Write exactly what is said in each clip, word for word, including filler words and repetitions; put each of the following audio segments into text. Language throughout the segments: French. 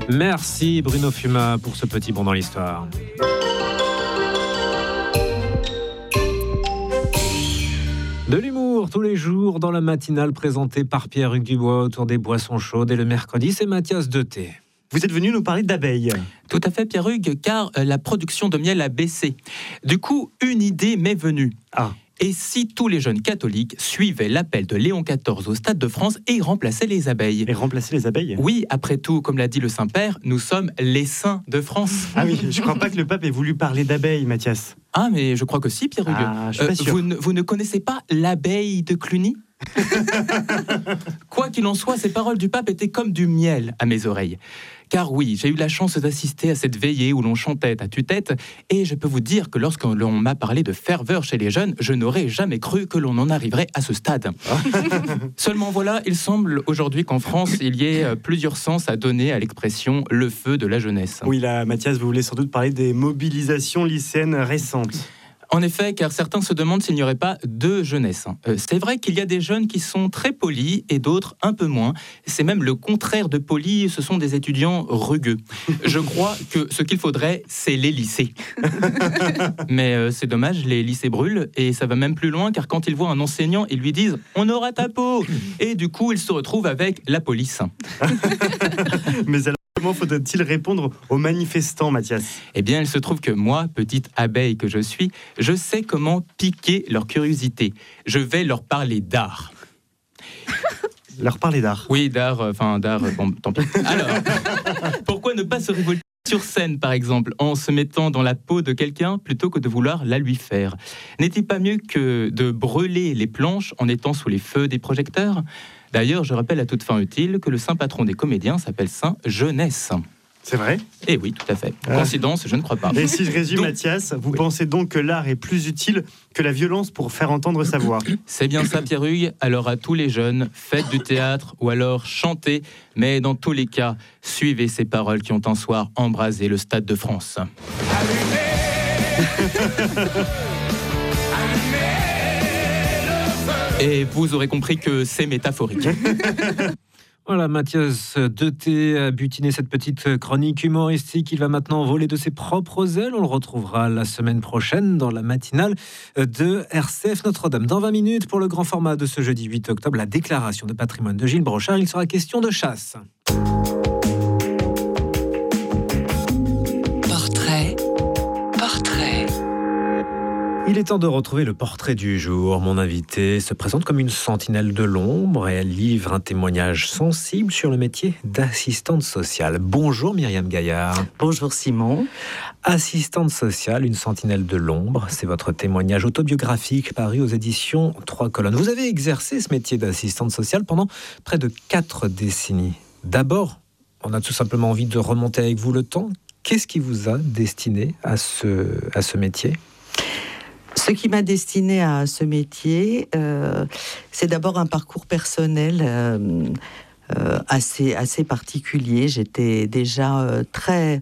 Merci Bruno Fuma pour ce petit bond dans l'histoire. De l'humour tous les jours dans la matinale présentée par Pierre-Hugues Dubois autour des boissons chaudes. Et le mercredi, c'est Mathias Deté. Vous êtes venu nous parler d'abeilles. Tout à fait, Pierre-Hugues, car la production de miel a baissé. Du coup, une idée m'est venue. Ah. Et si tous les jeunes catholiques suivaient l'appel de Léon quatorze au Stade de France et remplaçaient les abeilles? Et remplacer les abeilles? Oui, après tout, comme l'a dit le Saint-Père, nous sommes les saints de France. Ah oui, je ne crois pas que le pape ait voulu parler d'abeilles, Mathias. Ah, mais je crois que si, Pierre-Hugues. Ah, je suis pas sûr. vous, ne, vous ne connaissez pas l'abeille de Cluny? Quoi qu'il en soit, ces paroles du pape étaient comme du miel à mes oreilles. Car oui, j'ai eu la chance d'assister à cette veillée où l'on chantait à tue-tête, et je peux vous dire que lorsque l'on m'a parlé de ferveur chez les jeunes, je n'aurais jamais cru que l'on en arriverait à ce stade. Seulement voilà, il semble aujourd'hui qu'en France, il y ait plusieurs sens à donner à l'expression « le feu de la jeunesse ». Oui, là, Mathias, vous voulez sans doute parler des mobilisations lycéennes récentes. En effet, car certains se demandent s'il n'y aurait pas deux jeunesses. Euh, c'est vrai qu'il y a des jeunes qui sont très polis et d'autres un peu moins. C'est même le contraire de polis, ce sont des étudiants rugueux. Je crois que ce qu'il faudrait, c'est les lycées. Mais euh, c'est dommage, les lycées brûlent et ça va même plus loin, car quand ils voient un enseignant, ils lui disent « on aura ta peau !» Et du coup, ils se retrouvent avec la police. Mais alors, comment faudrait-il répondre aux manifestants, Mathias? Eh bien, il se trouve que moi, petite abeille que je suis, je sais comment piquer leur curiosité. Je vais leur parler d'art. Leur parler d'art? Oui, d'art, enfin euh, d'art, euh, bon, tant pis. Alors, pourquoi ne pas se révolter sur scène, par exemple, en se mettant dans la peau de quelqu'un plutôt que de vouloir la lui faire? N'est-il pas mieux que de brûler les planches en étant sous les feux des projecteurs? D'ailleurs, je rappelle à toute fin utile que le saint patron des comédiens s'appelle Saint Jeunesse. C'est vrai? Eh oui, tout à fait. Coïncidence, je ne crois pas. Et si je résume, donc, Mathias, vous oui. pensez donc que l'art est plus utile que la violence pour faire entendre sa voix? C'est bien ça, Pierre-Hugues. Alors à tous les jeunes, faites du théâtre ou alors chantez, mais dans tous les cas, suivez ces paroles qui ont un soir embrasé le Stade de France. Et vous aurez compris que c'est métaphorique. Voilà, Mathias Deté a butiné cette petite chronique humoristique. Il va maintenant voler de ses propres ailes. On le retrouvera la semaine prochaine dans la matinale de R C F Notre-Dame. Dans vingt minutes, pour le grand format de ce jeudi huit octobre, la déclaration de patrimoine de Gilles Brochard. Il sera question de chasse. Portrait, portrait. Il est temps de retrouver le portrait du jour. Mon invité se présente comme une sentinelle de l'ombre et elle livre un témoignage sensible sur le métier d'assistante sociale. Bonjour Myriam Gaillard. Bonjour Simon. Assistante sociale, une sentinelle de l'ombre, c'est votre témoignage autobiographique paru aux éditions Trois Colonnes. Vous avez exercé ce métier d'assistante sociale pendant près de quatre décennies. D'abord, on a tout simplement envie de remonter avec vous le temps. Qu'est-ce qui vous a destiné à ce, à ce métier ? Ce qui m'a destinée à ce métier, euh, c'est d'abord un parcours personnel euh, euh, assez, assez particulier. J'étais déjà euh, très,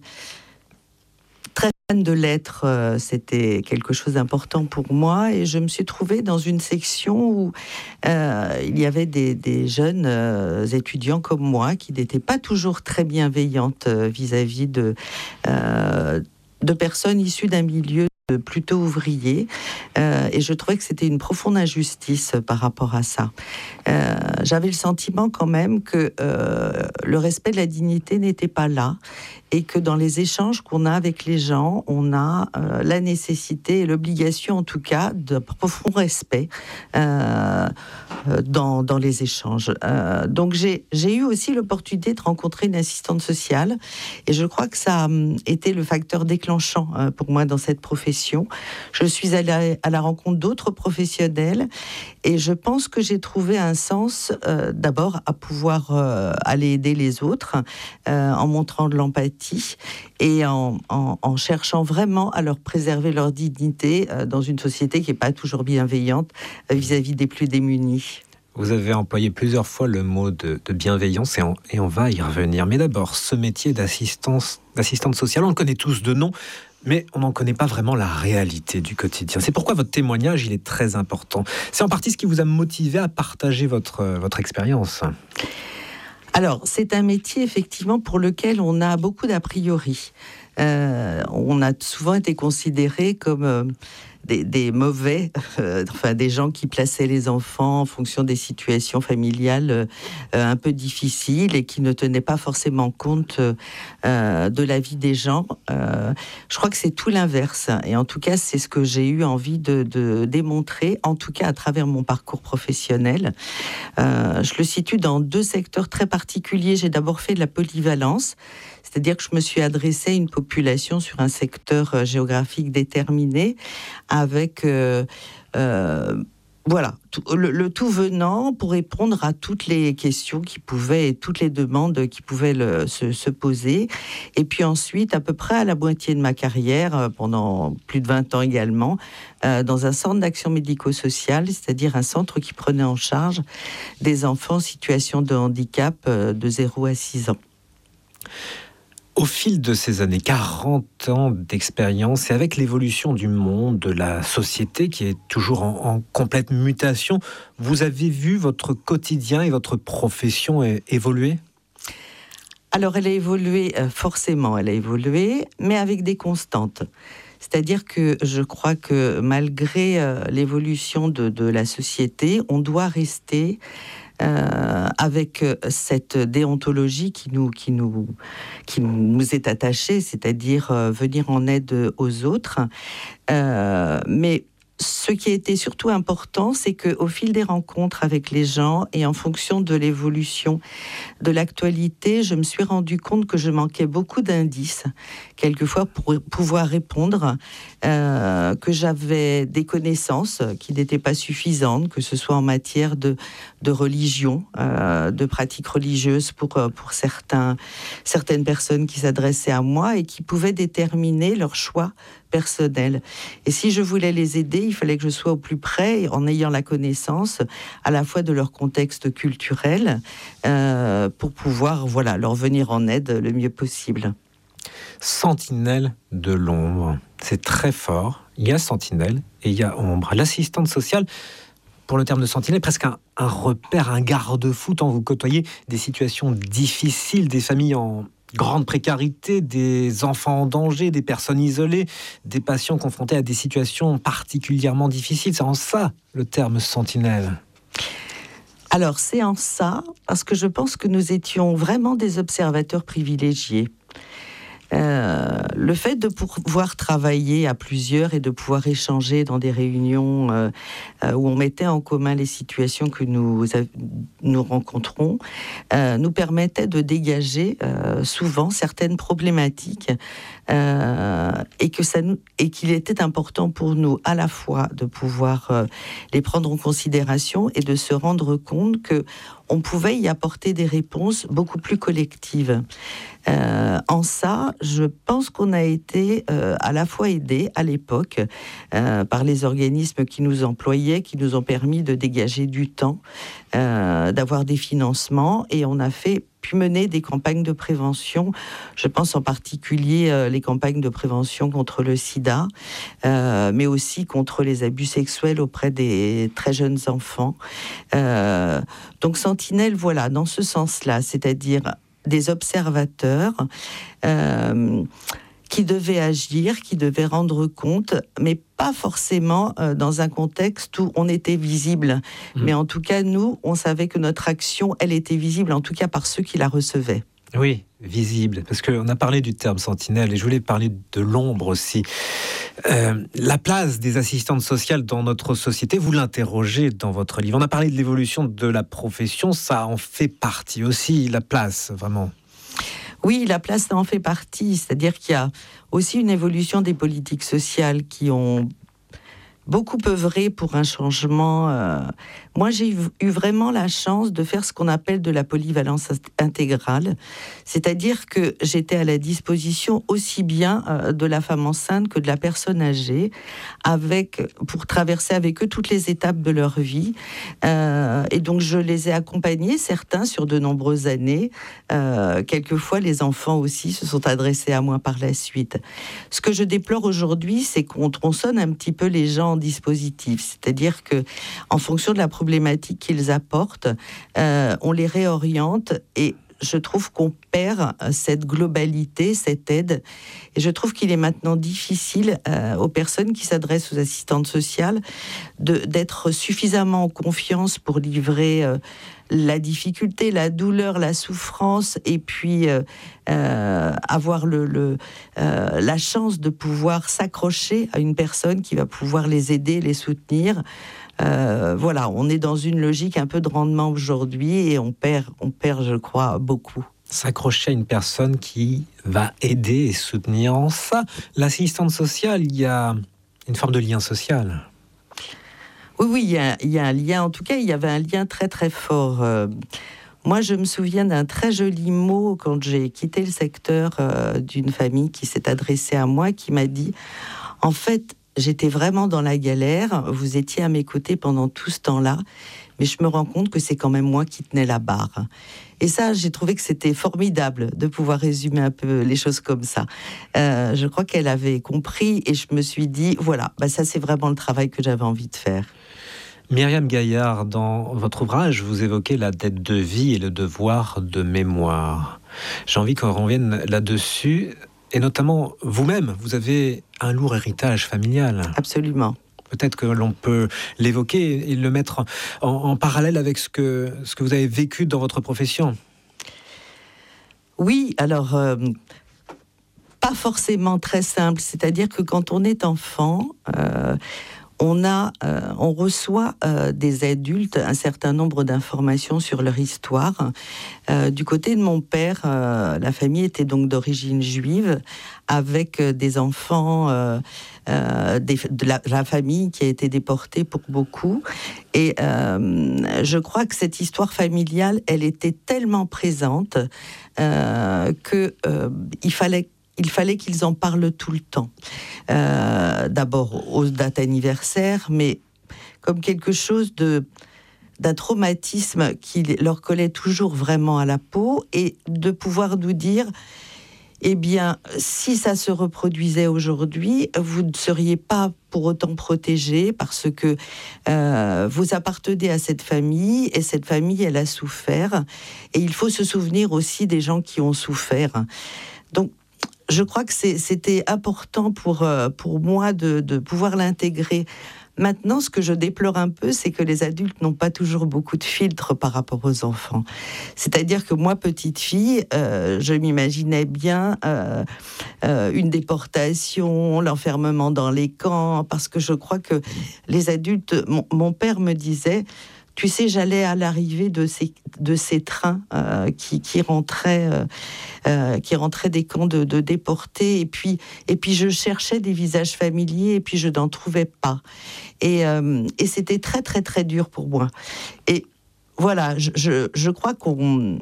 très fan de lettres. Euh, c'était quelque chose d'important pour moi. Et je me suis trouvée dans une section où euh, il y avait des, des jeunes euh, étudiants comme moi qui n'étaient pas toujours très bienveillantes euh, vis-à-vis de, euh, de personnes issues d'un milieu plutôt ouvrier, euh, et je trouvais que c'était une profonde injustice par rapport à ça. Euh, j'avais le sentiment quand même que euh, le respect de la dignité n'était pas là, et que dans les échanges qu'on a avec les gens, on a euh, la nécessité et l'obligation en tout cas d'un profond respect euh, dans, dans les échanges. Euh, donc j'ai, j'ai eu aussi l'opportunité de rencontrer une assistante sociale, et je crois que ça a été le facteur déclenchant euh, pour moi dans cette profession. Je suis allée à la rencontre d'autres professionnels et je pense que j'ai trouvé un sens euh, d'abord à pouvoir euh, aller aider les autres euh, en montrant de l'empathie et en, en, en cherchant vraiment à leur préserver leur dignité euh, dans une société qui n'est pas toujours bienveillante euh, vis-à-vis des plus démunis. Vous avez employé plusieurs fois le mot de, de bienveillance et on, et on va y revenir. Mais d'abord, ce métier d'assistance, d'assistante sociale, on le connaît tous de nom, mais on n'en connaît pas vraiment la réalité du quotidien. C'est pourquoi votre témoignage, il est très important. C'est en partie ce qui vous a motivé à partager votre, votre expérience. Alors, c'est un métier, effectivement, pour lequel on a beaucoup d'a priori. Euh, on a souvent été considérés comme euh, des, des mauvais, euh, enfin des gens qui plaçaient les enfants en fonction des situations familiales euh, un peu difficiles et qui ne tenaient pas forcément compte euh, de la vie des gens. Euh, je crois que c'est tout l'inverse. Et en tout cas, c'est ce que j'ai eu envie de, de démontrer, en tout cas à travers mon parcours professionnel. Euh, je le situe dans deux secteurs très particuliers. J'ai d'abord fait de la polyvalence, c'est-à-dire que je me suis adressée à une population sur un secteur euh, géographique déterminé, avec euh, euh, voilà, tout, le, le tout venant pour répondre à toutes les questions qui pouvaient, et toutes les demandes qui pouvaient le, se, se poser. Et puis ensuite, à peu près à la moitié de ma carrière, pendant plus de vingt ans également, euh, dans un centre d'action médico-sociale, c'est-à-dire un centre qui prenait en charge des enfants en situation de handicap euh, de zéro à six ans. Au fil de ces années, quarante ans d'expérience, et avec l'évolution du monde, de la société qui est toujours en, en complète mutation, vous avez vu votre quotidien et votre profession évoluer ? Alors, elle a évolué, euh, forcément, elle a évolué, mais avec des constantes. C'est-à-dire que je crois que malgré euh, l'évolution de, de la société, on doit rester Euh, avec cette déontologie qui nous, qui nous, qui nous est attachée, c'est-à-dire euh, venir en aide aux autres. Euh, mais ce qui a été surtout important, c'est qu'au fil des rencontres avec les gens et en fonction de l'évolution de l'actualité, je me suis rendu compte que je manquais beaucoup d'indices, quelquefois pour pouvoir répondre, euh, que j'avais des connaissances qui n'étaient pas suffisantes, que ce soit en matière de, de religion, euh, de pratiques religieuses pour, pour certains, certaines personnes qui s'adressaient à moi et qui pouvaient déterminer leur choix personnel. Et si je voulais les aider, il fallait que je sois au plus près, en ayant la connaissance à la fois de leur contexte culturel, euh, pour pouvoir voilà, leur venir en aide le mieux possible. Sentinelle de l'ombre, c'est très fort. Il y a sentinelle et il y a ombre. L'assistante sociale, pour le terme de sentinelle, presque un, un repère, un garde-fou, tant vous côtoyez des situations difficiles, des familles en grande précarité, des enfants en danger, des personnes isolées, des patients confrontés à des situations particulièrement difficiles. C'est en ça le terme sentinelle. Alors c'est en ça, parce que je pense que nous étions vraiment des observateurs privilégiés. Euh, le fait de pouvoir travailler à plusieurs et de pouvoir échanger dans des réunions euh, euh, où on mettait en commun les situations que nous, nous rencontrons euh, nous permettait de dégager euh, souvent certaines problématiques euh, et, que ça nous, et qu'il était important pour nous à la fois de pouvoir euh, les prendre en considération et de se rendre compte que on pouvait y apporter des réponses beaucoup plus collectives. Euh, en ça, je pense qu'on a été euh, à la fois aidés à l'époque euh, par les organismes qui nous employaient, qui nous ont permis de dégager du temps, euh, d'avoir des financements, et on a fait pu mener des campagnes de prévention. Je pense en particulier euh, les campagnes de prévention contre le sida, euh, mais aussi contre les abus sexuels auprès des très jeunes enfants. Euh, donc Sentinelle, voilà, dans ce sens-là, c'est-à-dire des observateurs euh, qui devaient agir, qui devaient rendre compte, mais pas forcément euh, dans un contexte où on était visible. Mmh. Mais en tout cas, nous, on savait que notre action, elle était visible, en tout cas par ceux qui la recevaient. Oui, visible, parce qu'on a parlé du terme sentinelle, et je voulais parler de l'ombre aussi. Euh, la place des assistantes sociales dans notre société, vous l'interrogez dans votre livre. On a parlé de l'évolution de la profession, ça en fait partie aussi, la place, vraiment. Oui, la place, ça en fait partie. C'est-à-dire qu'il y a aussi une évolution des politiques sociales qui ont beaucoup œuvré pour un changement. Euh... Moi, j'ai eu vraiment la chance de faire ce qu'on appelle de la polyvalence intégrale. C'est-à-dire que j'étais à la disposition aussi bien euh, de la femme enceinte que de la personne âgée, avec, pour traverser avec eux toutes les étapes de leur vie. Euh, et donc, je les ai accompagnés, certains, sur de nombreuses années. Euh, quelquefois, les enfants aussi se sont adressés à moi par la suite. Ce que je déplore aujourd'hui, c'est qu'on tronçonne un petit peu les gens en dispositif. C'est-à-dire que, en fonction de la problématique qu'ils apportent, euh, on les réoriente, et je trouve qu'on perd cette globalité, cette aide. Et je trouve qu'il est maintenant difficile euh, aux personnes qui s'adressent aux assistantes sociales de, d'être suffisamment en confiance pour livrer euh, la difficulté, la douleur, la souffrance, et puis euh, euh, avoir le, le, euh, la chance de pouvoir s'accrocher à une personne qui va pouvoir les aider, les soutenir. Euh, voilà, on est dans une logique un peu de rendement aujourd'hui et on perd, on perd, je crois, beaucoup. S'accrocher à une personne qui va aider et soutenir. En ça, l'assistante sociale, il y a une forme de lien social. Oui, oui, il y a, il y a un lien. En tout cas, il y avait un lien très, très fort. Euh, moi, je me souviens d'un très joli mot quand j'ai quitté le secteur euh, d'une famille qui s'est adressée à moi, qui m'a dit, en fait, j'étais vraiment dans la galère, vous étiez à mes côtés pendant tout ce temps-là, mais je me rends compte que c'est quand même moi qui tenais la barre. Et ça, j'ai trouvé que c'était formidable de pouvoir résumer un peu les choses comme ça. Euh, je crois qu'elle avait compris et je me suis dit, voilà, bah ça c'est vraiment le travail que j'avais envie de faire. Myriam Gaillard, dans votre ouvrage, vous évoquez la dette de vie et le devoir de mémoire. J'ai envie qu'on revienne là-dessus, et notamment vous-même, vous avez un lourd héritage familial. Absolument. Peut-être que l'on peut l'évoquer et le mettre en, en parallèle avec ce que, ce que vous avez vécu dans votre profession. Oui, alors, euh, pas forcément très simple. C'est-à-dire que quand on est enfant, euh, on, a, euh, on reçoit euh, des adultes un certain nombre d'informations sur leur histoire. Euh, du côté de mon père, euh, la famille était donc d'origine juive, avec euh, des enfants euh, euh, des, de, la, de la famille qui a été déportée pour beaucoup. Et euh, je crois que cette histoire familiale, elle était tellement présente euh, que euh, il fallait Il fallait qu'ils en parlent tout le temps. Euh, d'abord aux dates anniversaires, mais comme quelque chose de, d'un traumatisme qui leur collait toujours vraiment à la peau, et de pouvoir nous dire, eh bien, si ça se reproduisait aujourd'hui, vous ne seriez pas pour autant protégés parce que euh, vous appartenez à cette famille, et cette famille, elle a souffert. Et il faut se souvenir aussi des gens qui ont souffert. Donc, je crois que c'est, c'était important pour, pour moi de, de pouvoir l'intégrer. Maintenant, ce que je déplore un peu, c'est que les adultes n'ont pas toujours beaucoup de filtres par rapport aux enfants. C'est-à-dire que moi, petite fille, euh, je m'imaginais bien euh, euh, une déportation, l'enfermement dans les camps, parce que je crois que les adultes... Mon, mon père me disait... Tu sais, j'allais à l'arrivée de ces, de ces trains euh, qui, qui, rentraient, euh, euh, qui rentraient des camps de, de déportés. Et puis, et puis, je cherchais des visages familiers et puis je n'en trouvais pas. Et, euh, et c'était très, très, très dur pour moi. Et voilà, je, je, je crois qu'on...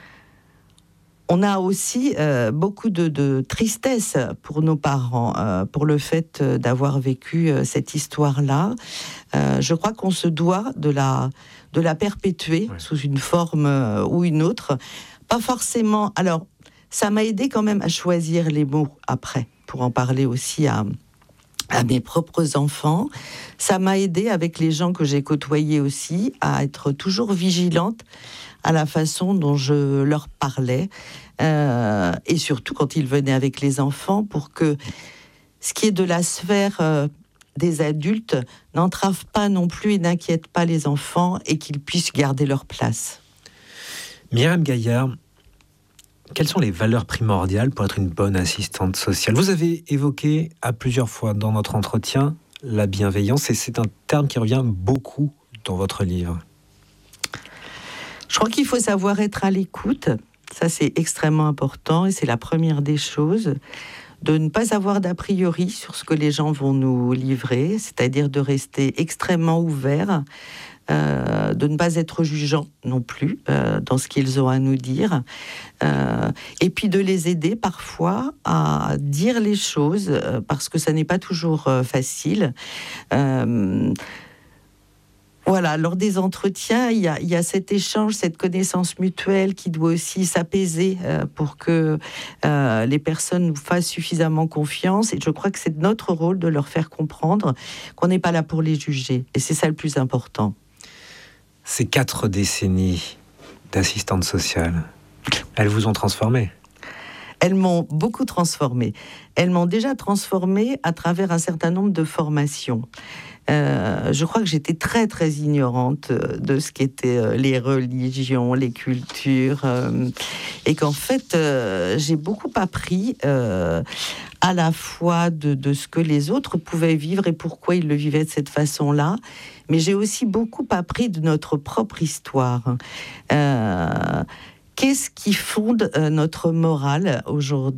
On a aussi euh, beaucoup de, de tristesse pour nos parents, euh, pour le fait d'avoir vécu euh, cette histoire-là. Euh, je crois qu'on se doit de la, de la perpétuer, ouais, sous une forme euh, ou une autre. Pas forcément... Alors, ça m'a aidé quand même à choisir les mots après, pour en parler aussi à, à mes propres enfants. Ça m'a aidé, avec les gens que j'ai côtoyés aussi, à être toujours vigilante à la façon dont je leur parlais, euh, et surtout quand ils venaient avec les enfants, pour que ce qui est de la sphère euh, des adultes n'entrave pas non plus et n'inquiète pas les enfants, et qu'ils puissent garder leur place. Myriam Gaillard, quelles sont les valeurs primordiales pour être une bonne assistante sociale ? Vous avez évoqué à plusieurs fois dans notre entretien la bienveillance, et c'est un terme qui revient beaucoup dans votre livre. Je crois qu'il faut savoir être à l'écoute. Ça, c'est extrêmement important, et c'est la première des choses. De ne pas avoir d'a priori sur ce que les gens vont nous livrer, c'est-à-dire de rester extrêmement ouvert, euh, de ne pas être jugeant non plus euh, dans ce qu'ils ont à nous dire, euh, et puis de les aider parfois à dire les choses, euh, parce que ça n'est pas toujours euh, facile. Euh, Voilà, lors des entretiens, il y a, il y a cet échange, cette connaissance mutuelle qui doit aussi s'apaiser euh, pour que euh, les personnes nous fassent suffisamment confiance. Et je crois que c'est notre rôle de leur faire comprendre qu'on n'est pas là pour les juger. Et c'est ça le plus important. Ces quatre décennies d'assistante sociale, Elles vous ont transformé. Elles m'ont beaucoup transformée. Elles m'ont déjà transformée à travers un certain nombre de formations. Euh, je crois que j'étais très très ignorante de ce qu'étaient les religions, les cultures, euh, et qu'en fait euh, j'ai beaucoup appris euh, à la fois de, de ce que les autres pouvaient vivre et pourquoi ils le vivaient de cette façon-là, mais j'ai aussi beaucoup appris de notre propre histoire. Euh, Qu'est-ce qui fonde euh, notre morale aujourd'hui ?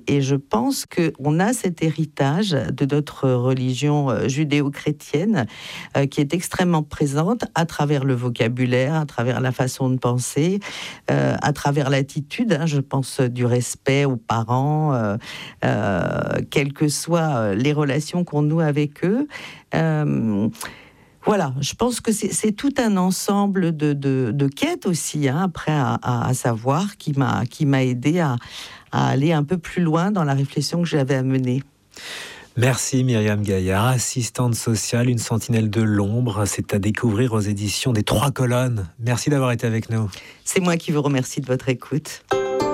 Et je pense qu'on a cet héritage de notre religion euh, judéo-chrétienne euh, qui est extrêmement présente à travers le vocabulaire, à travers la façon de penser, euh, à travers l'attitude, hein, je pense du respect aux parents, euh, euh, quelles que soient les relations qu'on noue avec eux. Euh, Voilà, je pense que c'est, c'est tout un ensemble de, de, de quêtes aussi, hein, après à, à, à savoir, qui m'a, qui m'a aidé à, à aller un peu plus loin dans la réflexion que j'avais à mener. Merci Myriam Gaillard, assistante sociale, une sentinelle de l'ombre. C'est à découvrir aux éditions des Trois Colonnes. Merci d'avoir été avec nous. C'est moi qui vous remercie de votre écoute.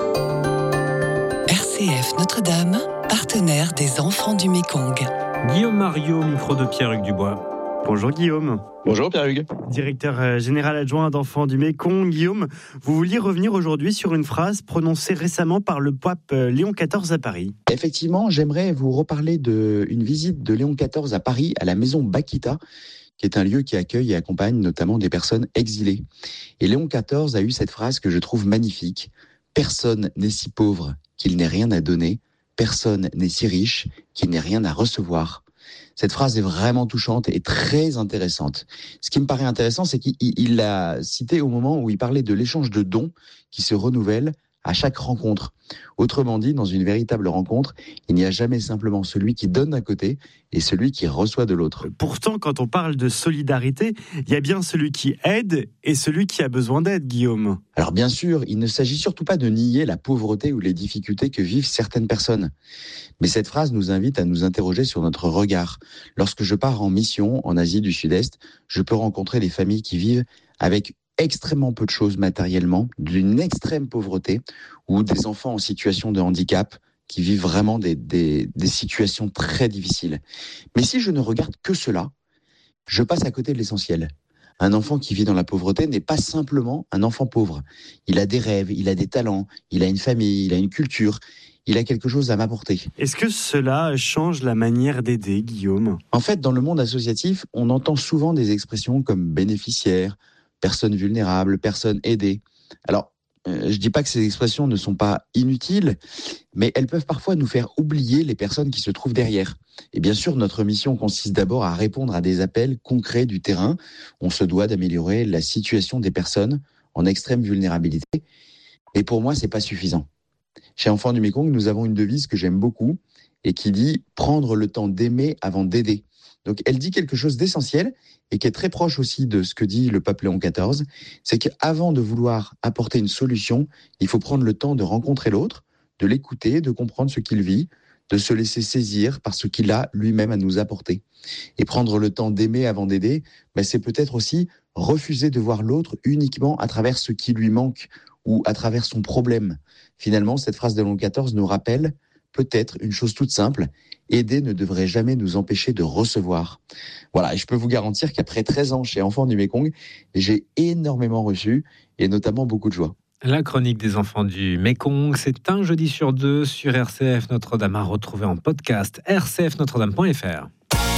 R C F Notre-Dame, partenaire des enfants du Mékong. Guillaume Mariot, micro de Pierre-Hugues Dubois. Bonjour Guillaume. Bonjour Pierre-Hugues. Directeur général adjoint d'Enfants du Mékong. Guillaume, vous vouliez revenir aujourd'hui sur une phrase prononcée récemment par le pape Léon quatorze à Paris. Effectivement, j'aimerais vous reparler d'une visite de Léon quatorze à Paris, à la maison Bakita, qui est un lieu qui accueille et accompagne notamment des personnes exilées. Et Léon quatorze a eu cette phrase que je trouve magnifique. « Personne n'est si pauvre qu'il n'ait rien à donner. Personne n'est si riche qu'il n'ait rien à recevoir. » Cette phrase est vraiment touchante et très intéressante. Ce qui me paraît intéressant, c'est qu'il l'a cité au moment où il parlait de l'échange de dons qui se renouvellent à chaque rencontre. Autrement dit, dans une véritable rencontre, il n'y a jamais simplement celui qui donne d'un côté et celui qui reçoit de l'autre. Pourtant, quand on parle de solidarité, il y a bien celui qui aide et celui qui a besoin d'aide, Guillaume. Alors bien sûr, il ne s'agit surtout pas de nier la pauvreté ou les difficultés que vivent certaines personnes. Mais cette phrase nous invite à nous interroger sur notre regard. Lorsque je pars en mission en Asie du Sud-Est, je peux rencontrer des familles qui vivent avec extrêmement peu de choses matériellement, d'une extrême pauvreté, ou des enfants en situation de handicap qui vivent vraiment des, des, des situations très difficiles. Mais si je ne regarde que cela, je passe à côté de l'essentiel. Un enfant qui vit dans la pauvreté n'est pas simplement un enfant pauvre. Il a des rêves, il a des talents, il a une famille, il a une culture, il a quelque chose à m'apporter. Est-ce que cela change la manière d'aider, Guillaume ? En fait, dans le monde associatif, on entend souvent des expressions comme bénéficiaire, personnes vulnérables, personnes aidées. Alors, euh, je ne dis pas que ces expressions ne sont pas inutiles, mais elles peuvent parfois nous faire oublier les personnes qui se trouvent derrière. Et bien sûr, notre mission consiste d'abord à répondre à des appels concrets du terrain. On se doit d'améliorer la situation des personnes en extrême vulnérabilité. Et pour moi, ce n'est pas suffisant. Chez Enfants du Mékong, nous avons une devise que j'aime beaucoup et qui dit « prendre le temps d'aimer avant d'aider ». Donc, elle dit quelque chose d'essentiel et qui est très proche aussi de ce que dit le pape Léon quatorze, c'est qu'avant de vouloir apporter une solution, il faut prendre le temps de rencontrer l'autre, de l'écouter, de comprendre ce qu'il vit, de se laisser saisir par ce qu'il a lui-même à nous apporter. Et prendre le temps d'aimer avant d'aider, ben c'est peut-être aussi refuser de voir l'autre uniquement à travers ce qui lui manque ou à travers son problème. Finalement, cette phrase de Léon quatorze nous rappelle peut-être une chose toute simple, aider ne devrait jamais nous empêcher de recevoir. Voilà, et je peux vous garantir qu'après treize ans chez Enfants du Mékong, j'ai énormément reçu, et notamment beaucoup de joie. La chronique des enfants du Mékong, c'est un jeudi sur deux sur R C F Notre-Dame, à retrouver en podcast r c f notre dame point f r.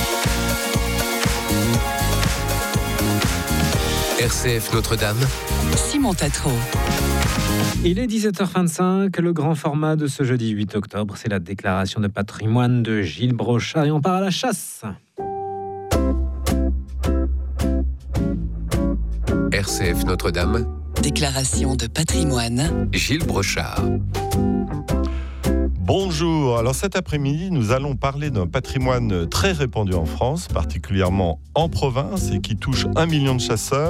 R C F Notre-Dame, Simon Tatro. Il est dix-sept heures vingt-cinq, le grand format de ce jeudi huit octobre, c'est la déclaration de patrimoine de Gilles Brochard et on part à la chasse. R C F Notre-Dame, Déclaration de patrimoine. Gilles Brochard. Bonjour, alors cet après-midi, nous allons parler d'un patrimoine très répandu en France, particulièrement en province, et qui touche un million de chasseurs.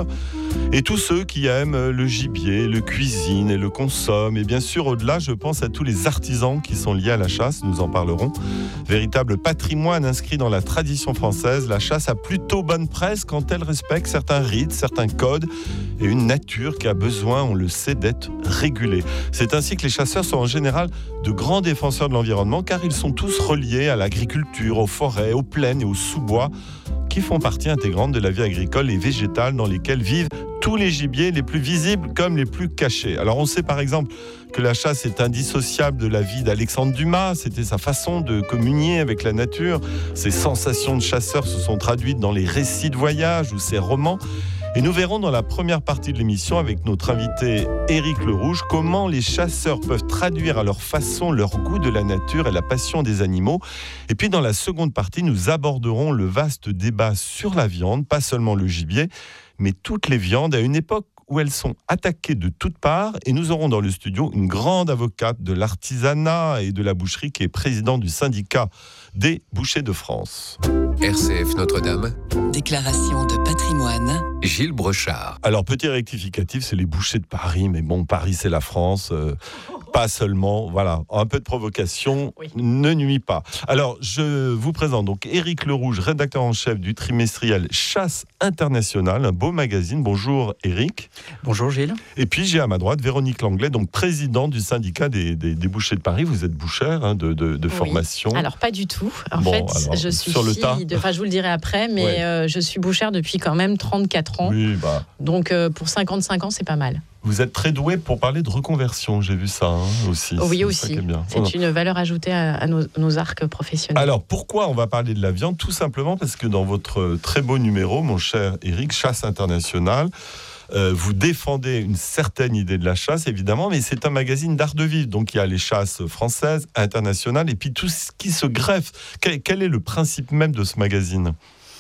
et tous ceux qui aiment le gibier, le cuisinent et le consomment. Et bien sûr, au-delà, je pense à tous les artisans qui sont liés à la chasse, nous en parlerons. Véritable patrimoine inscrit dans la tradition française, la chasse a plutôt bonne presse quand elle respecte certains rites, certains codes et une nature qui a besoin, on le sait, d'être régulée. C'est ainsi que les chasseurs sont en général de grands défenseurs de l'environnement car ils sont tous reliés à l'agriculture, aux forêts, aux plaines et aux sous-bois qui font partie intégrante de la vie agricole et végétale dans lesquelles vivent tous les gibiers, les plus visibles comme les plus cachés. Alors on sait par exemple que la chasse est indissociable de la vie d'Alexandre Dumas, c'était sa façon de communier avec la nature. Ses sensations de chasseur se sont traduites dans les récits de voyage ou ses romans. Et nous verrons dans la première partie de l'émission avec notre invité Éric Le Rouge comment les chasseurs peuvent traduire à leur façon leur goût de la nature et la passion des animaux. Et puis dans la seconde partie, nous aborderons le vaste débat sur la viande, pas seulement le gibier, mais toutes les viandes à une époque où elles sont attaquées de toutes parts. Et nous aurons dans le studio une grande avocate de l'artisanat et de la boucherie qui est présidente du syndicat des bouchers de France. R C F Notre-Dame. Déclaration de patrimoine. Gilles Brochard. Alors, petit rectificatif, c'est les bouchers de Paris, mais bon, Paris, c'est la France. Euh, pas seulement, voilà, un peu de provocation oui. ne nuit pas. Alors, je vous présente donc Éric Le Rouge, rédacteur en chef du trimestriel Chasse Internationale, un beau magazine. Bonjour Éric. Bonjour Gilles. Et puis j'ai à ma droite Véronique Langlais, donc présidente du syndicat des, des, des bouchers de Paris. Vous êtes bouchère hein, de, de, de oui. formation. Alors pas du tout. En bon, fait, alors, je suis sur le tas. De, enfin, je vous le dirai après, mais ouais. euh, je suis bouchère depuis quand même trente-quatre ans. Oui, bah. Donc euh, pour cinquante-cinq ans, c'est pas mal. Vous êtes très doué pour parler de reconversion, j'ai vu ça hein, aussi. Oui, c'est aussi. Ça bien. C'est une valeur ajoutée à, à nos, nos arcs professionnels. Alors, pourquoi on va parler de la viande ? Tout simplement parce que dans votre très beau numéro, mon cher Éric, Chasse Internationale, euh, vous défendez une certaine idée de la chasse, évidemment, mais c'est un magazine d'art de vivre. Donc, il y a les chasses françaises, internationales, et puis tout ce qui se greffe. Quel, quel est le principe même de ce magazine ?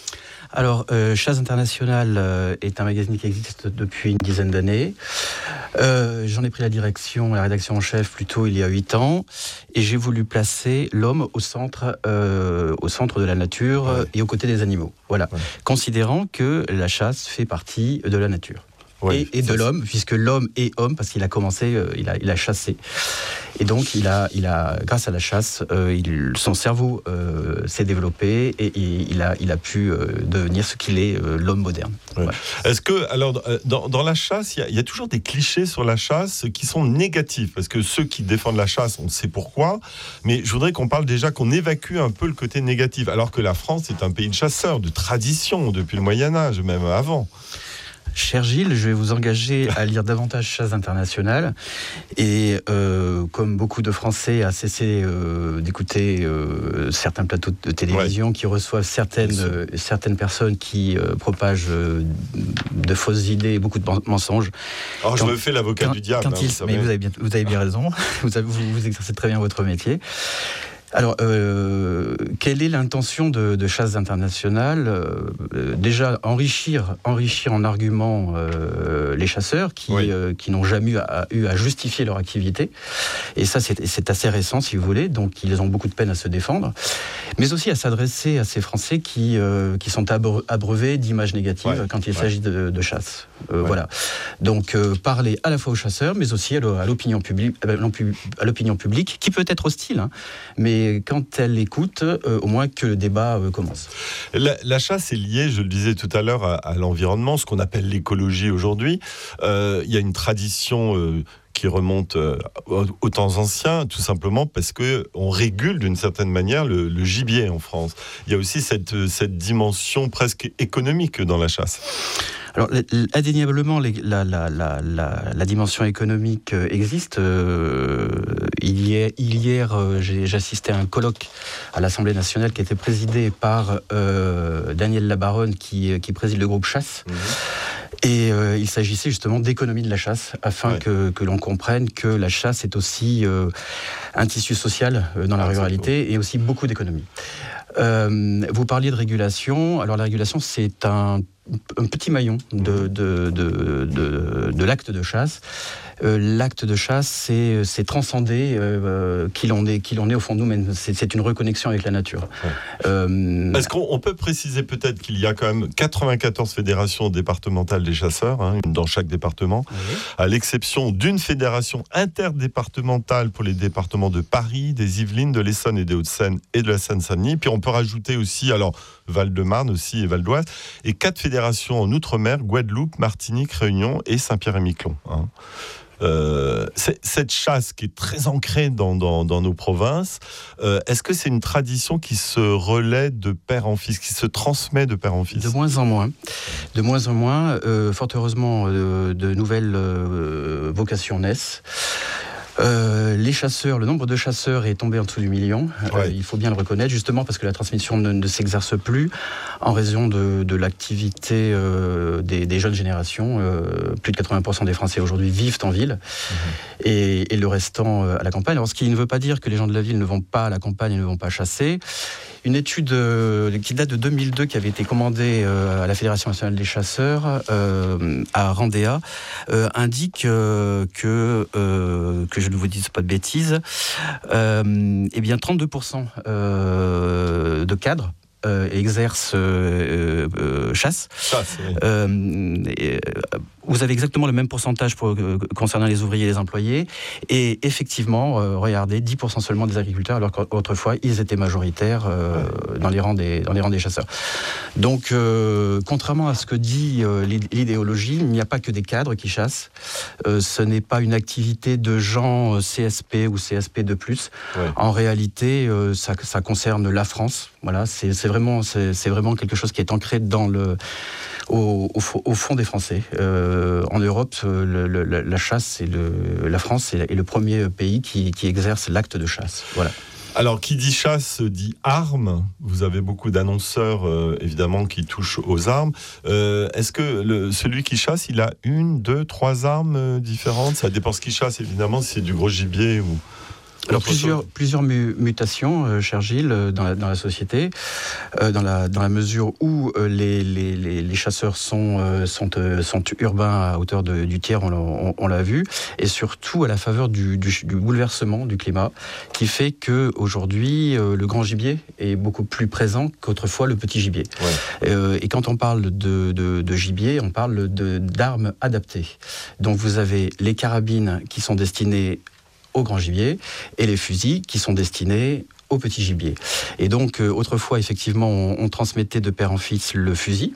Alors, euh, Chasse Internationale euh, est un magazine qui existe depuis une dizaine d'années. Euh, j'en ai pris la direction, la rédaction en chef plutôt il y a huit ans, et j'ai voulu placer l'homme au centre, euh, au centre de la nature ouais. et aux côtés des animaux. Voilà, ouais. Considérant que la chasse fait partie de la nature. Ouais, et, et de l'homme, puisque l'homme est homme, parce qu'il a commencé, euh, il, a, il a chassé. Et donc, il a, il a, grâce à la chasse, euh, il, son cerveau euh, s'est développé et, et il, a, il a pu euh, devenir ce qu'il est, euh, l'homme moderne. Ouais. Ouais. Est-ce que, alors, dans, dans la chasse, il y, y a toujours des clichés sur la chasse qui sont négatifs, parce que ceux qui défendent la chasse, on sait pourquoi, mais je voudrais qu'on parle déjà, qu'on évacue un peu le côté négatif, alors que la France est un pays de chasseurs, de tradition, depuis le Moyen-Âge, même avant. Cher Gilles, je vais vous engager à lire davantage Chasse Internationale et euh, comme beaucoup de Français, à cesser euh, d'écouter euh, certains plateaux de télévision ouais. qui reçoivent certaines, euh, certaines personnes qui euh, propagent euh, de fausses idées et beaucoup de mensonges. Alors quand, je me fais l'avocat quand, du diable. Quand hein, il, vous, mais vous avez bien, vous avez bien raison, vous, avez, vous, vous exercez très bien votre métier. Alors, euh, quelle est l'intention de, de Chasse Internationale ? euh, Déjà, enrichir, enrichir en arguments euh, les chasseurs qui, oui. euh, qui n'ont jamais eu à, eu à justifier leur activité. Et ça, c'est, c'est assez récent, si vous voulez. Donc, ils ont beaucoup de peine à se défendre. Mais aussi à s'adresser à ces Français qui, euh, qui sont abreuvés d'images négatives ouais. quand il ouais. s'agit de, de chasse. Euh, ouais. Voilà. Donc, euh, parler à la fois aux chasseurs, mais aussi à l'opinion publique, à l'opinion publique, qui peut être hostile, hein, mais quand elle écoute, euh, au moins que le débat euh, commence. La, la chasse est liée, je le disais tout à l'heure, à, à l'environnement, ce qu'on appelle l'écologie aujourd'hui. Euh, il y a une tradition euh, qui remonte euh, aux temps anciens, tout simplement parce qu'on régule d'une certaine manière le, le gibier en France. Il y a aussi cette, cette dimension presque économique dans la chasse. Alors, indéniablement, les, la, la, la, la, la dimension économique existe. Euh, hier, hier j'ai, j'ai assisté à un colloque à l'Assemblée nationale qui était présidé par euh, Daniel Labaronne, qui, qui préside le groupe Chasse. Mmh. Et euh, il s'agissait justement d'économie de la chasse, afin ouais. que, que l'on comprenne que la chasse est aussi euh, un tissu social euh, dans la ah, ruralité et aussi beaucoup d'économie. Euh, vous parliez de régulation. Alors la régulation, c'est un, un petit maillon de, de, de, de, de l'acte de chasse. euh, l'acte de chasse, c'est, c'est transcender euh, qui l'on est, qui l'on est au fond de nous-mêmes. C'est, c'est une reconnexion avec la nature. Ouais. Euh, Est-ce qu'on on peut préciser peut-être qu'il y a quand même quatre-vingt-quatorze fédérations départementales des chasseurs, hein, une dans chaque département, oui. à l'exception d'une fédération interdépartementale pour les départements de Paris, des Yvelines, de l'Essonne et des Hauts-de-Seine et de la Seine-Saint-Denis. Puis on peut rajouter aussi, alors Val-de-Marne aussi et Val d'Oise, et quatre fédérations en Outre-mer, Guadeloupe, Martinique, Réunion et Saint-Pierre-et-Miquelon. Hein. Euh, cette chasse qui est très ancrée dans, dans, dans nos provinces, euh, est-ce que c'est une tradition qui se relaie de père en fils, qui se transmet de père en fils ? De moins en moins. De moins en moins. Euh, fort heureusement, euh, de nouvelles euh, vocations naissent. Euh, les chasseurs, le nombre de chasseurs est tombé en dessous du million. Ouais. Euh, il faut bien le reconnaître, justement parce que la transmission ne, ne s'exerce plus en raison de, de l'activité euh, des, des jeunes générations. Euh, plus de quatre-vingts pour cent des Français aujourd'hui vivent en ville mmh. et, et le restant euh, à la campagne. Alors, ce qui ne veut pas dire que les gens de la ville ne vont pas à la campagne et ne vont pas chasser. Une étude euh, qui date de deux mille deux, qui avait été commandée euh, à la Fédération nationale des chasseurs euh, à Randéa, euh, indique euh, que, euh, que je ne vous dise pas de bêtises, euh, eh bien trente-deux pour cent euh, de cadres euh, exercent euh, euh, chasse. Chasse, oui. euh, et, Vous avez exactement le même pourcentage pour, euh, concernant les ouvriers et les employés. Et effectivement, euh, regardez, dix pour cent seulement des agriculteurs, alors qu'autrefois, ils étaient majoritaires euh, ouais. dans, les rangs des, dans les rangs des chasseurs. Donc, euh, contrairement à ce que dit euh, l'idéologie, il n'y a pas que des cadres qui chassent. Euh, ce n'est pas une activité de gens euh, C S P ou C S P de plus. Ouais. En réalité, euh, ça, ça concerne la France. Voilà, c'est, c'est, vraiment, c'est, c'est vraiment quelque chose qui est ancré dans le... Au, au, au fond des Français. Euh, en Europe, le, le, la chasse, c'est le, la France est le premier pays qui, qui exerce l'acte de chasse. Voilà. Alors, qui dit chasse dit armes. Vous avez beaucoup d'annonceurs, euh, évidemment, qui touchent aux armes. Euh, est-ce que le, celui qui chasse, il a une, deux, trois armes euh, différentes ? Ça dépend ce qu'il chasse, évidemment, si c'est du gros gibier ou... Alors plusieurs, plusieurs mu- mutations, euh, cher Gilles, euh, dans, la, dans la société, euh, dans, la, dans la mesure où euh, les, les, les chasseurs sont, euh, sont, euh, sont urbains à hauteur de, du tiers, on l'a, on, on l'a vu, et surtout à la faveur du, du, du bouleversement du climat, qui fait qu'aujourd'hui, euh, le grand gibier est beaucoup plus présent qu'autrefois le petit gibier. Ouais. Euh, et quand on parle de, de, de gibier, on parle de, d'armes adaptées. Donc vous avez les carabines qui sont destinées au grand gibier, et les fusils qui sont destinés au petit gibier. Et donc, euh, autrefois, effectivement, on, on transmettait de père en fils le fusil.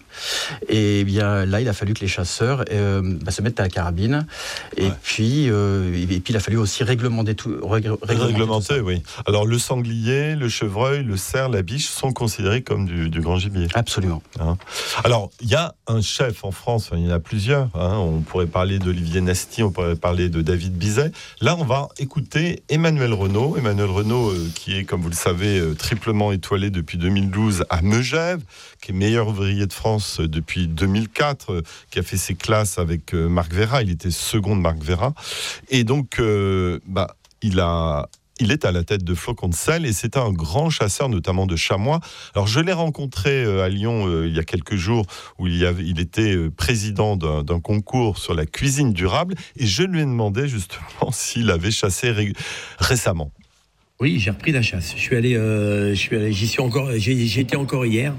Et bien là, il a fallu que les chasseurs euh, bah, se mettent à la carabine. Et, ouais. puis, euh, et puis, il a fallu aussi réglementer tout. Rég- réglementer, réglementer tout oui. Alors, le sanglier, le chevreuil, le cerf, la biche sont considérés comme du, du grand gibier. Absolument. Hein. Alors, il y a un chef en France, enfin, il y en a plusieurs. Hein. On pourrait parler d'Olivier Nasty, on pourrait parler de David Bizet. Là, on va écouter Emmanuel Renaud. Emmanuel Renaud, euh, qui est, comme vous le savez, euh, triplement étoilé depuis deux mille douze à Megève, qui est meilleur ouvrier de France euh, depuis deux mille quatre, euh, qui a fait ses classes avec euh, Marc Vera. Il était second de Marc Vera. Et donc, euh, bah, il a... Il est à la tête de Flocon de Sel et c'est un grand chasseur, notamment de chamois. Alors, je l'ai rencontré euh, à Lyon euh, il y a quelques jours, où il, y avait, il était euh, président d'un, d'un concours sur la cuisine durable, et je lui ai demandé justement s'il avait chassé ré- récemment. Oui, j'ai repris la chasse. Je suis allé, euh, je suis allé, j'y suis encore, j'ai, j'y étais encore hier.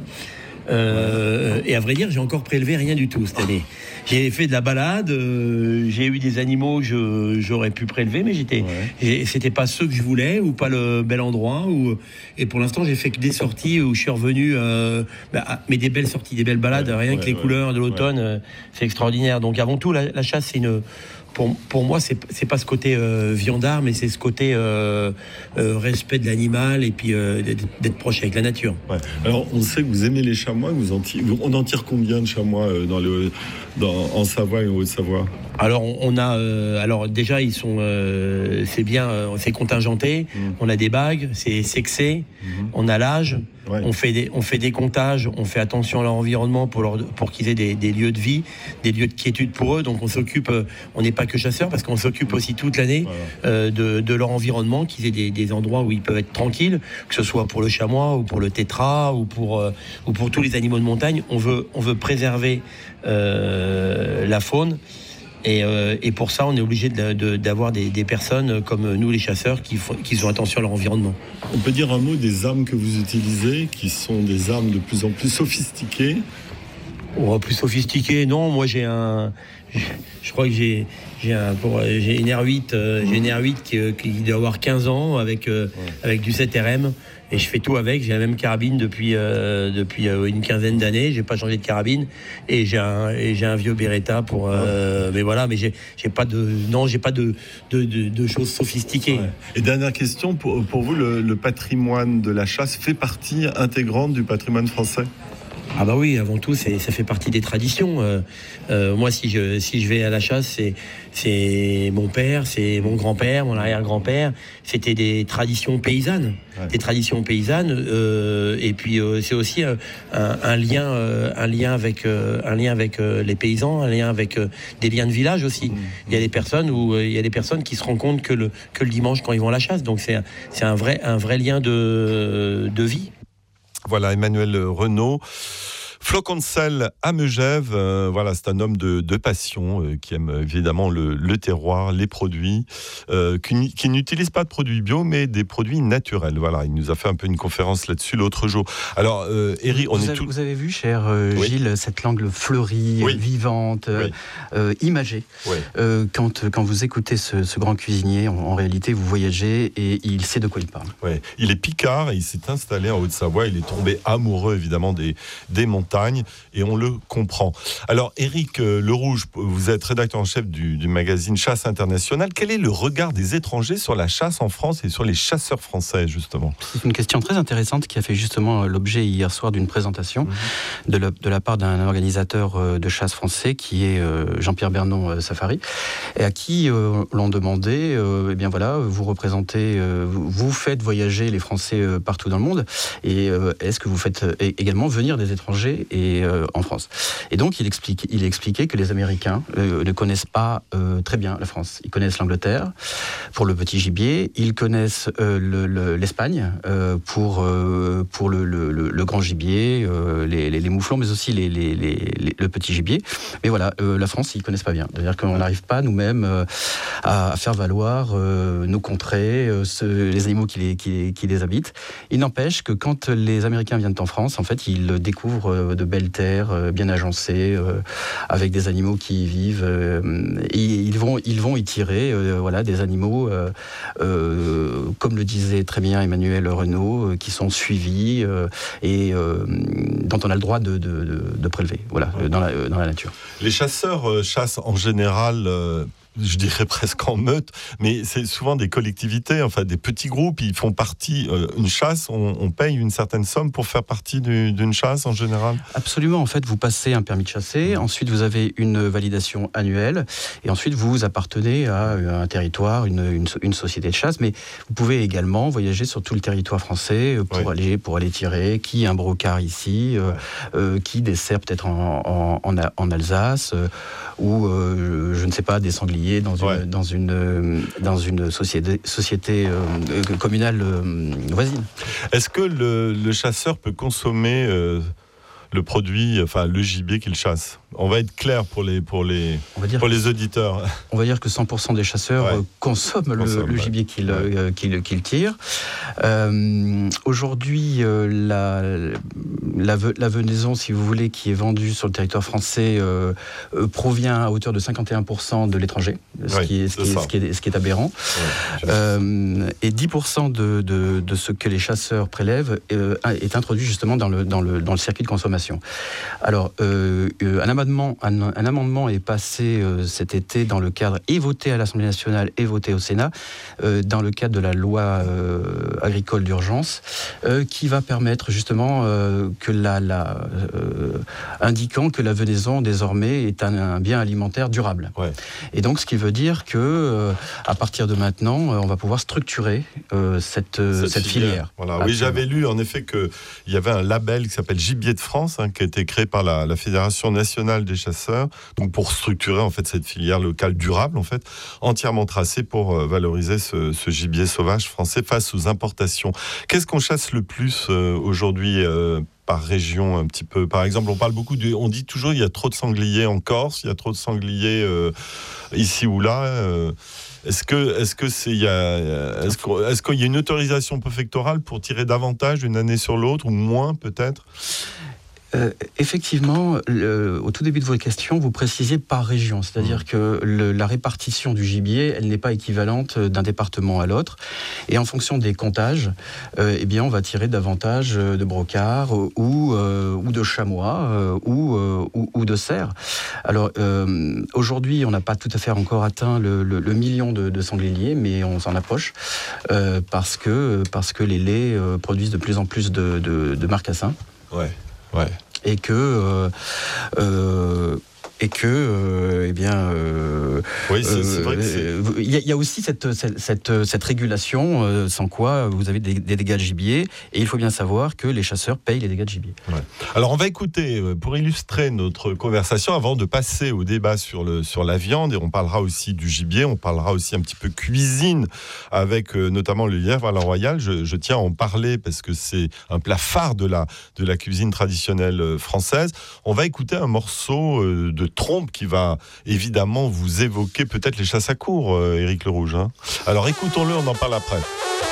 Euh, et à vrai dire, j'ai encore prélevé rien du tout cette année. J'ai fait de la balade, euh, j'ai eu des animaux que je, j'aurais pu prélever, mais j'étais, ouais. j'ai, c'était pas ceux que je voulais ou pas le bel endroit. Ou, et pour l'instant, j'ai fait que des sorties où je suis revenu, euh, bah, mais des belles sorties, des belles balades, ouais, rien ouais, que les ouais, couleurs de l'automne, ouais. euh, c'est extraordinaire. Donc avant tout, la, la chasse, c'est une... Pour, pour moi, c'est, c'est pas ce côté euh, viandard, mais c'est ce côté euh, euh, respect de l'animal et puis euh, d'être, d'être proche avec la nature. Ouais. Alors, on sait que vous aimez les chamois. Vous en tirez, on en tire combien de chamois euh, dans le, dans, en Savoie et en Haute-Savoie ? Alors, on, on a... Euh, alors, déjà, ils sont... Euh, c'est bien, euh, c'est contingenté. Mmh. On a des bagues, c'est sexé. Mmh. On a l'âge. Ouais. On fait des, on fait des comptages, on fait attention à leur environnement pour leur, pour qu'ils aient des, des lieux de vie, des lieux de quiétude pour eux. Donc on s'occupe, on n'est pas que chasseurs parce qu'on s'occupe aussi toute l'année voilà. euh, de, de leur environnement, qu'ils aient des, des endroits où ils peuvent être tranquilles, que ce soit pour le chamois ou pour le tétra ou pour, euh, ou pour tous les animaux de montagne. On veut, on veut préserver euh, la faune. Et, euh, et pour ça, on est obligé de, de, d'avoir des, des personnes comme nous, les chasseurs, qui, font, qui font attention à leur environnement. On peut dire un mot des armes que vous utilisez, qui sont des armes de plus en plus sophistiquées. Oh, plus sophistiquées, non. Moi, j'ai un... Je crois que j'ai, j'ai, un, pour, j'ai une R huit, euh, j'ai une R huit qui, qui doit avoir quinze ans avec, euh, ouais. avec du sept R M. Et je fais tout avec. J'ai la même carabine depuis, euh, depuis euh, une quinzaine d'années. J'ai pas changé de carabine. Et j'ai un, et j'ai un vieux Beretta pour. Euh, mais voilà, mais j'ai, j'ai pas de. Non, j'ai pas de, de, de, de choses sophistiquées. Ouais. Et dernière question, pour, pour vous, le, le patrimoine de la chasse fait partie intégrante du patrimoine français ? Ah bah oui, avant tout, c'est, ça fait partie des traditions. Euh, euh, moi, si je, si je vais à la chasse, c'est, c'est mon père, c'est mon grand-père, mon arrière-grand-père. C'était des traditions paysannes, ouais. des traditions paysannes. Euh, et puis euh, c'est aussi un, un, un lien, euh, un lien avec, euh, un lien avec euh, les paysans, un lien avec euh, des liens de village aussi. Mmh. Il y a des personnes où euh, il y a des personnes qui se rendent compte que le que le dimanche quand ils vont à la chasse. Donc c'est c'est un vrai un vrai lien de de vie. Voilà, Emmanuel Renaud. Flocon de sel à Megève, euh, voilà, c'est un homme de, de passion euh, qui aime évidemment le, le terroir, les produits, euh, qui, qui n'utilise pas de produits bio, mais des produits naturels. Voilà, il nous a fait un peu une conférence là-dessus l'autre jour. Alors, euh, Eric, on vous est avez, tout... Vous avez vu, cher euh, oui. Gilles, cette langue fleurie, oui. vivante, oui. euh, imagée. Oui. Euh, quand, quand vous écoutez ce, ce grand cuisinier, en, en réalité, vous voyagez et il sait de quoi il parle. Oui. Il est picard et il s'est installé en Haute-Savoie. Il est tombé amoureux, évidemment, des, des montagnes. Et on le comprend. Alors, Éric Lerouge, vous êtes rédacteur en chef du, du magazine Chasse Internationale. Quel est le regard des étrangers sur la chasse en France et sur les chasseurs français, justement ? C'est une question très intéressante qui a fait justement l'objet hier soir d'une présentation mmh. de, la, de la part d'un organisateur de chasse français qui est Jean-Pierre Bernon Safari, et à qui euh, l'on demandait, euh, eh bien voilà, vous représentez, euh, vous faites voyager les Français euh, partout dans le monde, et euh, est-ce que vous faites également venir des étrangers et euh, en France. Et donc il explique, il expliquait que les Américains euh, ne connaissent pas euh, très bien la France. Ils connaissent l'Angleterre pour le petit gibier, ils connaissent euh, le, le, l'Espagne euh, pour euh, pour le, le, le grand gibier, euh, les, les, les mouflons, mais aussi les, les, les, les, le petit gibier. Mais voilà, euh, la France ils connaissent pas bien. C'est-à-dire qu'on n'arrive pas nous-mêmes euh, à, à faire valoir euh, nos contrées, euh, ce, les animaux qui les, qui, qui les habitent. Il n'empêche que quand les Américains viennent en France, en fait, ils découvrent euh, de belles terres euh, bien agencées, euh, avec des animaux qui y vivent. Euh, et ils vont, ils vont y tirer euh, voilà, des animaux, euh, euh, comme le disait très bien Emmanuel Renaud, euh, qui sont suivis euh, et euh, dont on a le droit de, de, de, de prélever voilà, ouais. dans, la, dans la nature. Les chasseurs euh, chassent en général... Euh je dirais presque en meute, mais c'est souvent des collectivités, enfin des petits groupes, ils font partie, euh, une chasse, on, on paye une certaine somme pour faire partie du, d'une chasse en général ? Absolument, en fait vous passez un permis de chasser, mmh. ensuite vous avez une validation annuelle, et ensuite vous appartenez à un territoire, une, une, une société de chasse, mais vous pouvez également voyager sur tout le territoire français pour, oui. aller, pour aller tirer, qui un brocard ici, euh, ouais. euh, qui des cerfs peut-être en, en, en, en Alsace, euh, ou euh, je ne sais pas, des sangliers dans une, ouais. dans une, dans une société, société euh, communale euh, voisine. Est-ce que le, le chasseur peut consommer euh, le produit, enfin le gibier qu'il chasse ? On va être clair pour les, pour les, pour les auditeurs. On va dire que cent pour cent des chasseurs ouais. consomment le, Consomme, le gibier ouais. qu'ils, ouais. qu'ils, qu'ils tirent. Euh, aujourd'hui, euh, la, la, la venaison, si vous voulez, qui est vendue sur le territoire français euh, euh, provient à hauteur de cinquante et un pour cent de l'étranger, ce, ouais, qui, est, ce, qui, est, ce, qui, est, ce qui est aberrant. Ouais, euh, et dix pour cent de, de, de ce que les chasseurs prélèvent euh, est introduit justement dans le, dans le, dans le circuit de consommation. Alors, euh, un amendement Un, un amendement est passé euh, cet été dans le cadre, et voté à l'Assemblée nationale et voté au Sénat, euh, dans le cadre de la loi euh, agricole d'urgence, euh, qui va permettre justement euh, que la, la euh, indiquant que la venaison désormais est un, un bien alimentaire durable. Ouais. Et donc ce qui veut dire que euh, à partir de maintenant, euh, on va pouvoir structurer euh, cette, cette, cette filière. filière. Voilà. Oui, j'avais lu en effet qu'il y avait un label qui s'appelle Gibier de France, hein, qui a été créé par la, la Fédération nationale nationale des chasseurs, donc pour structurer en fait cette filière locale durable, en fait, entièrement tracée pour euh, valoriser ce, ce gibier sauvage français face aux importations. Qu'est-ce qu'on chasse le plus euh, aujourd'hui euh, par région un petit peu? Par exemple, on parle beaucoup de, on dit toujours il y a trop de sangliers en Corse, il y a trop de sangliers euh, ici ou là. Euh, est-ce que, est-ce que c'est, il y a, est-ce qu'il est-ce qu'il y a une autorisation préfectorale pour tirer davantage d'une année sur l'autre ou moins peut-être? Euh, effectivement, le, au tout début de votre question, vous précisez par région, c'est-à-dire mmh. que le, la répartition du gibier, elle n'est pas équivalente d'un département à l'autre, et en fonction des comptages, euh, eh bien, on va tirer davantage de brocards ou, euh, ou de chamois euh, ou, euh, ou, ou de cerfs. Alors, euh, aujourd'hui, on n'a pas tout à fait encore atteint le, le, le million de, de sangliers, mais on s'en approche euh, parce que parce que les laits euh, produisent de plus en plus de, de, de marcassins. Ouais. Ouais. Et que, euh, euh, et que, euh, eh bien, euh, oui, c'est, c'est vrai que c'est... il y, y a aussi cette, cette, cette, cette régulation, euh, sans quoi vous avez des, des dégâts de gibier, et il faut bien savoir que les chasseurs payent les dégâts de gibier. Ouais. Alors on va écouter, pour illustrer notre conversation, avant de passer au débat sur, le, sur la viande, et on parlera aussi du gibier, on parlera aussi un petit peu cuisine, avec euh, notamment le lièvre à la royale. Je, je tiens à en parler parce que c'est un plat phare de la, de la cuisine traditionnelle française. On va écouter un morceau euh, de trompe qui va évidemment vous évoquer peut-être les chasses à courre, euh, Éric Le Rouge. Hein. Alors écoutons-le, on en parle après.